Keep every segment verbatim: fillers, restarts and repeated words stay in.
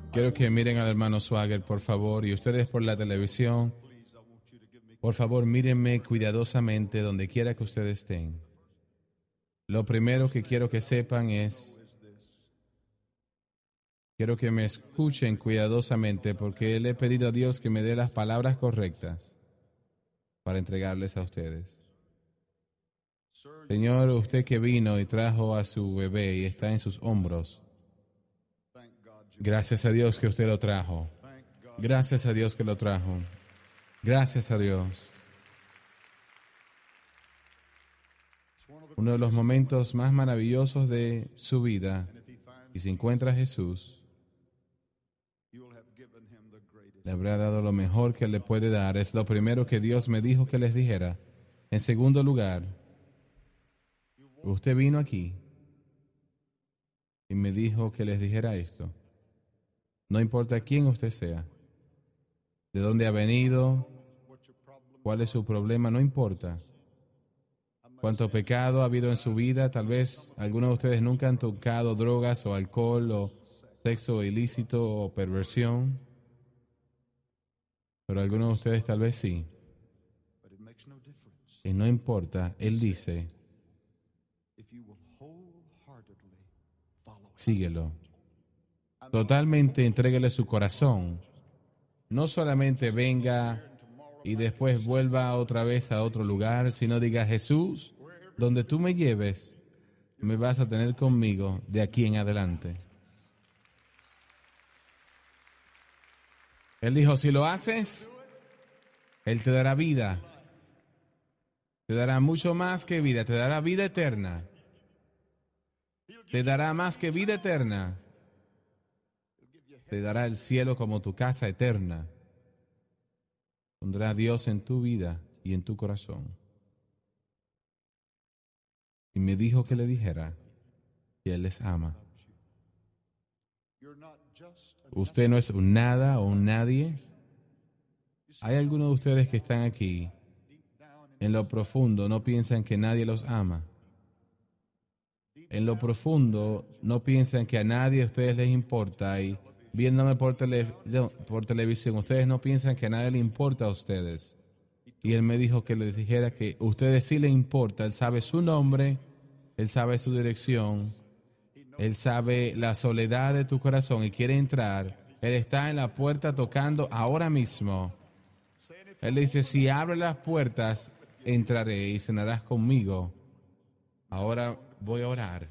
Quiero que miren al hermano Swagger, por favor, y ustedes por la televisión. Por favor, mírenme cuidadosamente donde quiera que ustedes estén. Lo primero que quiero que sepan es, quiero que me escuchen cuidadosamente porque le he pedido a Dios que me dé las palabras correctas para entregarles a ustedes. Señor, usted que vino y trajo a su bebé y está en sus hombros, gracias a Dios que usted lo trajo. Gracias a Dios que lo trajo. Gracias a Dios. Uno de los momentos más maravillosos de su vida, y si encuentra a Jesús, le habrá dado lo mejor que le puede dar. Es lo primero que Dios me dijo que les dijera. En segundo lugar, usted vino aquí y me dijo que les dijera esto. No importa quién usted sea, de dónde ha venido, cuál es su problema, no importa. Cuánto pecado ha habido en su vida, tal vez algunos de ustedes nunca han tocado drogas o alcohol o sexo ilícito o perversión, pero algunos de ustedes tal vez sí. Y no importa, Él dice, síguelo. Totalmente entréguele su corazón. No solamente venga y después vuelva otra vez a otro lugar, sino diga, Jesús, donde tú me lleves, me vas a tener conmigo de aquí en adelante. Él dijo, si lo haces, Él te dará vida. Te dará mucho más que vida, te dará vida eterna. Te dará más que vida eterna. Te dará el cielo como tu casa eterna. Pondrá a Dios en tu vida y en tu corazón. Y me dijo que le dijera que Él les ama. Usted no es un nada o un nadie. Hay algunos de ustedes que están aquí, en lo profundo no piensan que nadie los ama. En lo profundo no piensan que a nadie de ustedes les importa y viéndome por, tele, por televisión, ustedes no piensan que a nadie le importa a ustedes. Y Él me dijo que les dijera que a ustedes sí le importa. Él sabe su nombre, Él sabe su dirección, Él sabe la soledad de tu corazón y quiere entrar. Él está en la puerta tocando ahora mismo. Él dice, si abre las puertas, entraré y cenarás conmigo. Ahora voy a orar.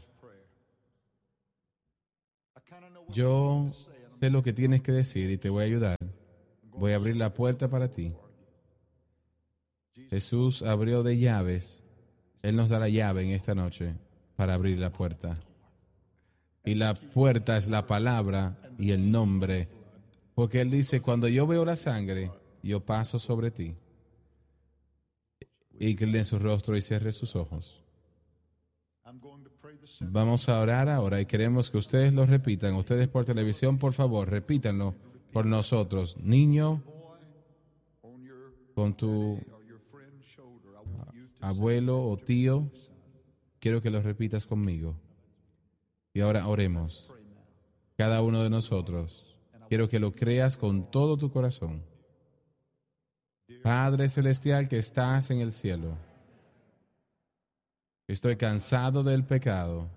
Yo sé lo que tienes que decir y te voy a ayudar. Voy a abrir la puerta para ti. Jesús abrió de llaves. Él nos da la llave en esta noche para abrir la puerta. Y la puerta es la palabra y el nombre. Porque Él dice, cuando yo veo la sangre, yo paso sobre ti. Incline su rostro y cierre sus ojos. Vamos a orar ahora y queremos que ustedes lo repitan. Ustedes por televisión, por favor, repítanlo por nosotros. Niño, con tu abuelo o tío, quiero que lo repitas conmigo. Y ahora oremos. Cada uno de nosotros, quiero que lo creas con todo tu corazón. Padre Celestial que estás en el cielo, estoy cansado del pecado,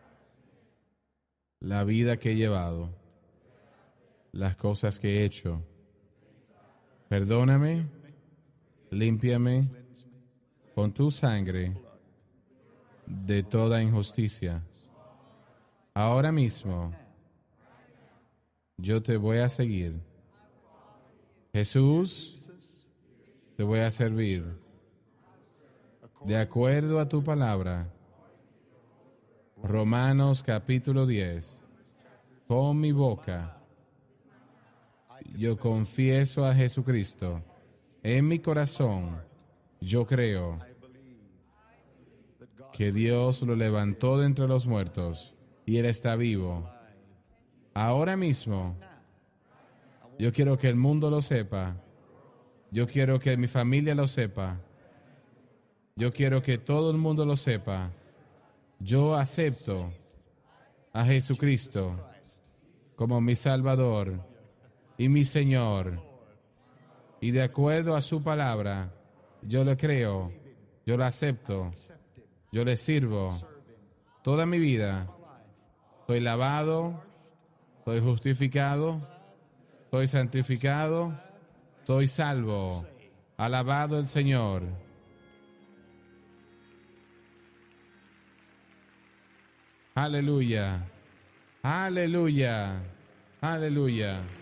la vida que he llevado, las cosas que he hecho. Perdóname, límpiame con tu sangre de toda injusticia. Ahora mismo, yo te voy a seguir. Jesús, te voy a servir de acuerdo a tu palabra. Romanos capítulo diez. Con mi boca yo confieso a Jesucristo. En mi corazón yo creo que Dios lo levantó de entre los muertos y Él está vivo. Ahora mismo yo quiero que el mundo lo sepa. Yo quiero que mi familia lo sepa. Yo quiero que todo el mundo lo sepa. Yo acepto a Jesucristo como mi Salvador y mi Señor. Y de acuerdo a su palabra, yo le creo, yo lo acepto, yo le sirvo toda mi vida. Soy lavado, soy justificado, soy santificado, soy salvo. Alabado el Señor. Aleluya, aleluya, aleluya.